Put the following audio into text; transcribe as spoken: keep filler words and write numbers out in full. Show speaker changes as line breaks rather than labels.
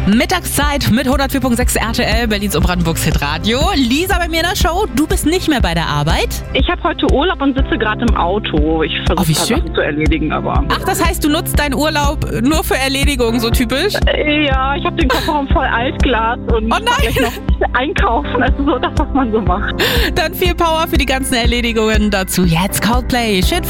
Mittagszeit mit hundertvier Komma sechs R T L, Berlins und Brandenburgs Hitradio. Lisa bei mir in der Show, du bist nicht mehr bei der Arbeit.
Ich habe heute Urlaub und sitze gerade im Auto. Ich versuche
wie
oh,
schön.
Sachen zu erledigen, aber...
Ach, das heißt, du nutzt deinen Urlaub nur für Erledigungen, so typisch?
Äh, Ja, ich habe den Kofferraum voll Altglas und
Oh nein.
gleich noch einkaufen. Also so das, was man so macht.
Dann viel Power für die ganzen Erledigungen dazu. Jetzt Coldplay, Shit